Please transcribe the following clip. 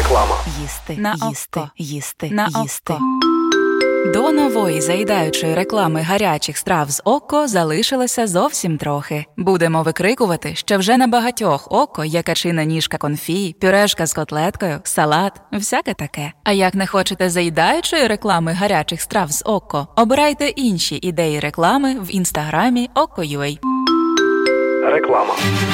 Реклама. Їсти, На їсти, око. їсти, На їсти. око. До нової заїдаючої реклами гарячих страв з око залишилося зовсім трохи. Будемо викрикувати, що вже на багатьох око є качина ніжка конфі, пюрешка з котлеткою, салат, всяке таке. А як не хочете заїдаючої реклами гарячих страв з око, обирайте інші ідеї реклами в інстаграмі Око.ua. Реклама.